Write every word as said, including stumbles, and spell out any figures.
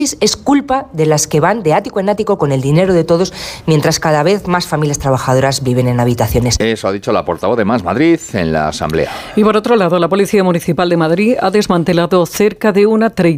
es culpa de las que van de ático en ático con el dinero de todos, mientras cada vez más familias trabajadoras viven en habitaciones. Eso ha dicho la portavoz de Más Madrid en la Asamblea. Y por otro lado, la Policía Municipal de Madrid ha desmantelado cerca de una treintena